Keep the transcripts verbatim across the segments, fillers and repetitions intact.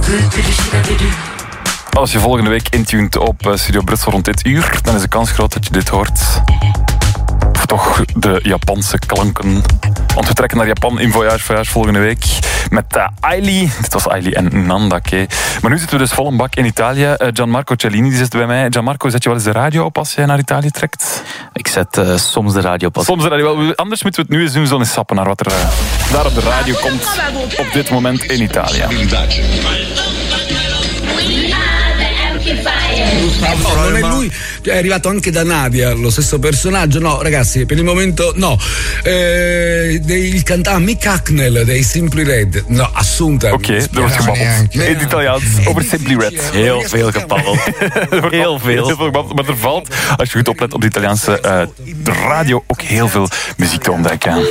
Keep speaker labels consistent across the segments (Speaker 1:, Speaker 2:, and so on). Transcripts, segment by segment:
Speaker 1: Als je volgende week intuned op Studio Brussel rond dit uur, dan is de kans groot dat je dit hoort. Of toch de Japanse klanken. Want we trekken naar Japan in Voyage Voyage volgende week met uh, Ailey. Dit was Ailey en Nandake. Maar nu zitten we dus vol een bak in Italië. Uh, Gianmarco Cellini die zit bij mij. Gianmarco, zet je wel eens de radio op als jij naar Italië trekt?
Speaker 2: Ik zet uh, soms de radio op.
Speaker 1: Soms de radio. Anders moeten we het nu eens doen, zo eens sappen naar wat er uh, daar op de radio komt op dit moment in Italië.
Speaker 3: Oh, non è lui, è arrivato anche da Nadia, lo stesso personaggio. No, ragazzi, per il momento no. Eh, il cantante Mick Hucknell dei Simply Red. No, assunta.
Speaker 1: Oké, okay, er wordt gebabbeld. In het Italiaans over Simply Red.
Speaker 2: Heel veel gebabbeld. Heel veel.
Speaker 1: Heel veel gebabbeld. Maar er valt, als je goed oplet op de Italiaanse uh, de radio, ook heel veel muziek te ontdekken.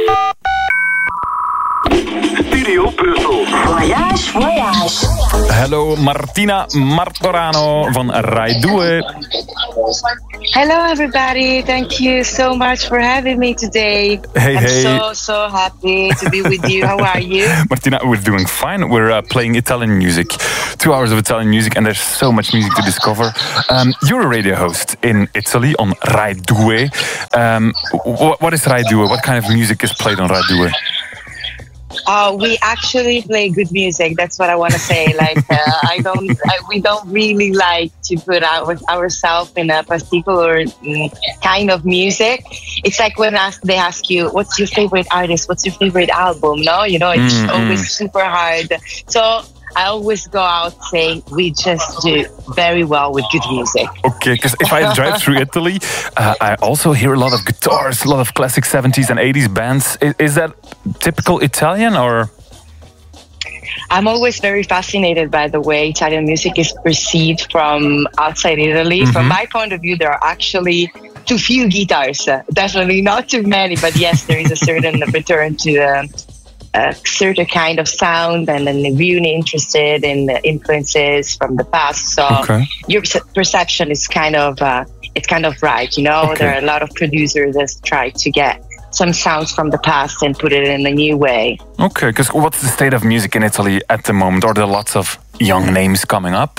Speaker 4: Studio Brussel.
Speaker 5: Voyage, voyage.
Speaker 1: Hallo Martina Martorano van Rai due.
Speaker 6: Hello everybody, thank you so much for having me today.
Speaker 1: Hey,
Speaker 6: I'm
Speaker 1: hey.
Speaker 6: so, so happy to be with you. How are you?
Speaker 1: Martina, we're doing fine. We're uh, playing Italian music. Two hours of Italian music, and there's so much music to discover. Um, you're a radio host in Italy on Rai due. Um, what, what is Rai due? What kind of music is played on Rai due?
Speaker 6: Uh, we actually play good music. That's what I want to say. Like, uh, I don't, I, we don't really like to put our, ourselves in a particular mm, kind of music. It's like when ask, they ask you, "What's your favorite artist? What's your favorite album?" No, you know, it's mm-hmm. always super hard. So I always go out saying we just do very well with good music.
Speaker 1: Okay, because if I drive through Italy, uh, I also hear a lot of guitars, a lot of classic seventies and eighties bands. Is, is that typical Italian or?
Speaker 6: I'm always very fascinated by the way Italian music is perceived from outside Italy. Mm-hmm. From my point of view, there are actually too few guitars. Uh, definitely not too many, but yes, there is a certain return to uh, a certain kind of sound, and then really interested in the influences from the past. So okay. your perception is kind of uh, it's kind of right. You know, okay. There are a lot of producers that try to get some sounds from the past and put it in a new way.
Speaker 1: Okay, because what's the state of music in Italy at the moment? Are there lots of young names coming up?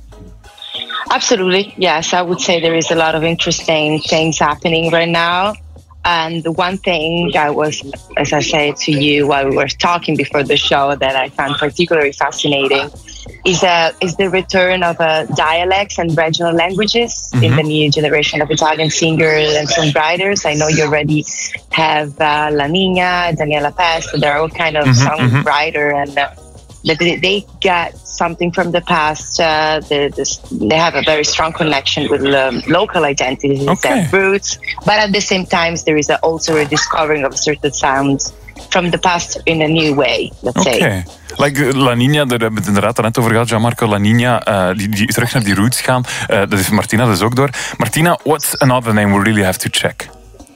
Speaker 6: Absolutely, yes. I would say there is a lot of interesting things happening right now. And the one thing I was, as I said to you while we were talking before the show, that I found particularly fascinating is uh, is the return of uh, dialects and regional languages mm-hmm. in the new generation of Italian singers and songwriters. I know you already have uh, La Nina, Daniela Pest. They're all kind of mm-hmm, songwriter mm-hmm. and uh, they, they got something from the past. Uh, they, they have a very strong connection with um, local identities okay. and roots, but at the same time, there is a, also a discovering of certain sounds from the past in a new way, let's
Speaker 1: okay.
Speaker 6: say.
Speaker 1: Like La Nina, daar hebben we het inderdaad net over gehad, Gianmarco. La Nina, uh, die, die terug naar die roots gaan. Uh, dat is Martina dus ook door. Martina, what's another name we really have to check?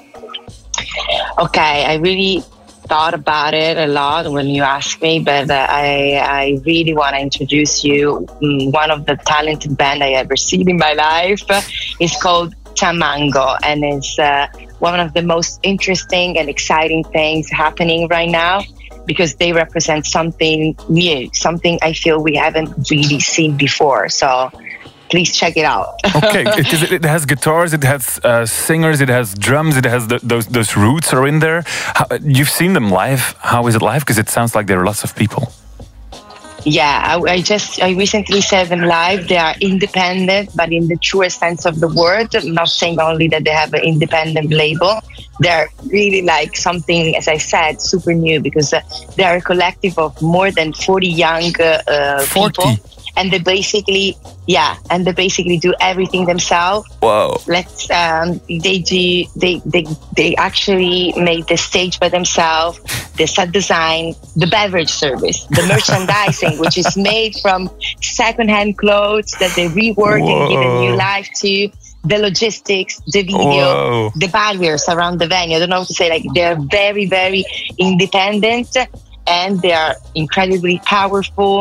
Speaker 6: Okay, I really thought about it a lot when you asked me, but uh, I I really want to introduce you. One of the talented band I ever seen in my life is called Tamango, and it's uh, one of the most interesting and exciting things happening right now because they represent something new, something I feel we haven't really seen before. So please check it out.
Speaker 1: Okay, because it has guitars, it has uh, singers, it has drums, it has the, those those roots are in there. How, you've seen them live. How is it live? Because it sounds like there are lots of people.
Speaker 6: Yeah, I, I just I recently saw them live. They are independent, but in the truest sense of the word. I'm not saying only that they have an independent label. They're really like something, as I said, super new because uh, they're a collective of more than forty young uh,
Speaker 1: forty.
Speaker 6: people. And they basically, yeah, and they basically do everything themselves.
Speaker 1: Whoa!
Speaker 6: Let's, um, they do, they, they, they actually made the stage by themselves, the set design, the beverage service, the merchandising, which is made from secondhand clothes that they rework Whoa. and give a new life to. The logistics, the video, Whoa. the barriers around the venue. I don't know what to say. Like they're very, very independent, and they are incredibly powerful.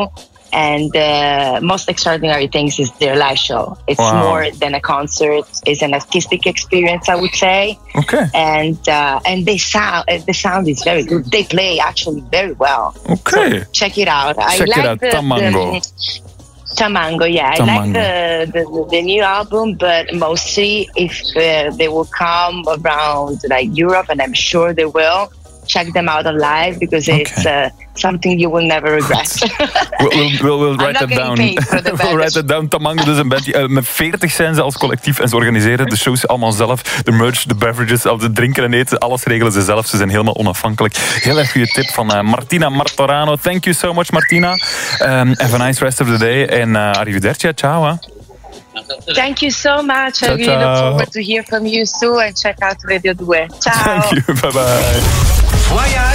Speaker 6: And the most extraordinary things is their live show. It's
Speaker 1: Wow.
Speaker 6: more than a concert; it's an artistic experience, I would say.
Speaker 1: Okay.
Speaker 6: And uh, and they sound uh, the sound is very good. They play actually very well.
Speaker 1: Okay.
Speaker 6: So check it out. I
Speaker 1: Check it
Speaker 6: like
Speaker 1: out,
Speaker 6: the,
Speaker 1: Tamango.
Speaker 6: The, Tamango, yeah.
Speaker 1: Tamango.
Speaker 6: I like the, the the new album, but mostly if uh, they will come around like Europe, and I'm sure they will. Check them out on live because it's
Speaker 1: Okay.
Speaker 6: uh, something you will never regret.
Speaker 1: We'll, we'll, we'll, we'll write
Speaker 6: not
Speaker 1: that down.
Speaker 6: getting paid for the
Speaker 1: We'll write that down. Tamango, dus een band. die, uh, met veertig zijn ze als collectief en ze organiseren de shows allemaal zelf. De merch, de beverages, al de drinken en eten, alles regelen ze zelf. Ze zijn helemaal onafhankelijk. Heel erg goede tip van uh, Martina Martorano. Thank you so much, Martina. Um, have a nice rest of the day. En uh, arrivederci, ciao. Hè.
Speaker 6: Thank you so much.
Speaker 1: Ciao,
Speaker 6: I really
Speaker 1: ciao.
Speaker 6: look forward to hear from you soon and check out Radio two. Ciao.
Speaker 1: Thank you. Bye bye.